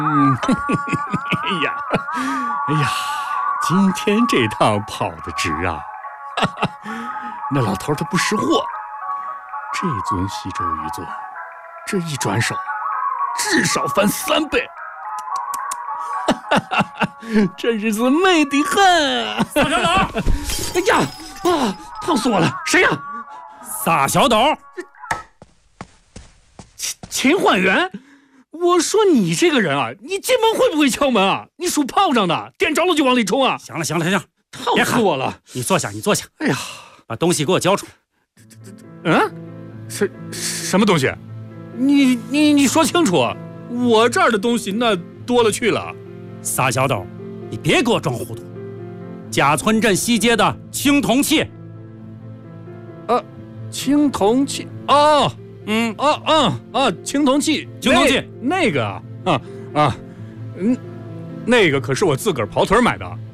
哎呀，今天这趟跑得值啊！那老头他不识货，这尊西周玉座，这一转手，至少翻3倍。这日子美得很。 撒小岛！ 哎呀，烫死我了！谁呀？ 撒小岛！ 秦焕元。我说你这个人啊，你进门会不会敲门啊？你属炮仗的，点着了就往里冲啊！ 行了， 烫死我了！ 你坐下。 哎呀， 把东西给我交出来。什么东西？你说清楚，我这儿的东西那多了去了。 撒小斗，你别给我装糊涂。贾村镇西街的青铜器。 青铜器哦。青铜器，那个那个可是我自个儿跑腿买的。